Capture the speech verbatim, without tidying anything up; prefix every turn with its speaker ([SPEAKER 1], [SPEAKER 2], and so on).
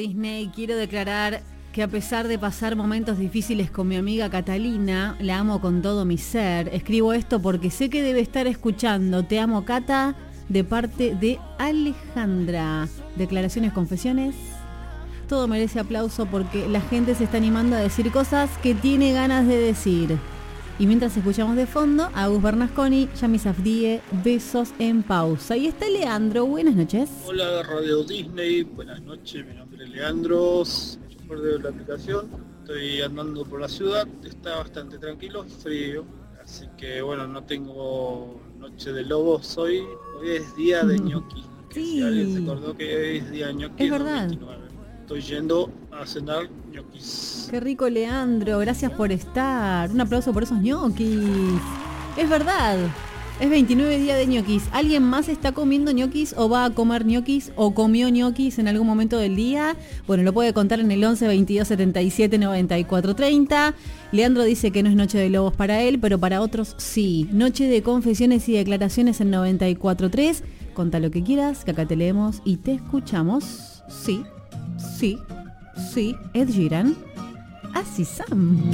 [SPEAKER 1] Disney, quiero declarar que a pesar de pasar momentos difíciles con mi amiga Catalina, la amo con todo mi ser. Escribo esto porque sé que debe estar escuchando. Te amo, Cata, de parte de Alejandra. Declaraciones, confesiones. Todo merece aplauso porque la gente se está animando a decir cosas que tiene ganas de decir. Y mientras escuchamos de fondo a Agus Bernasconi, Yami Safdie, besos en pausa. Y está Leandro, buenas noches.
[SPEAKER 2] Hola Radio Disney, buenas noches, mi nombre es Leandro, chofer de la aplicación, estoy andando por la ciudad, está bastante tranquilo, frío, así que bueno, no tengo noche de lobos hoy, hoy es día de ñoqui, que
[SPEAKER 1] Sí.
[SPEAKER 2] si alguien se acordó que hoy es día de ñoqui,
[SPEAKER 1] Es verdad.
[SPEAKER 2] veintinueve. Estoy yendo a cenar ñoquis.
[SPEAKER 1] Qué rico, Leandro, gracias por estar. Un aplauso por esos ñoquis. Es verdad, es veintinueve día de ñoquis. ¿Alguien más está comiendo ñoquis o va a comer ñoquis o comió ñoquis en algún momento del día? Bueno, lo puede contar en el once veintidós setenta y siete noventa y cuatro treinta. Leandro dice que no es noche de lobos para él, pero para otros sí. Noche de confesiones y declaraciones en noventa y cuatro tres. Contá lo que quieras, que acá te leemos y te escuchamos. Sí, sí, sí. Ed Sheeran. Así Sam.